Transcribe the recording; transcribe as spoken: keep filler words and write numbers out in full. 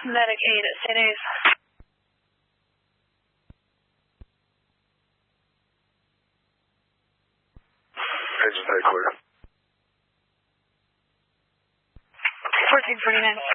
Medic eight at Saint A's. Engine bay clear. fourteen forty-nine.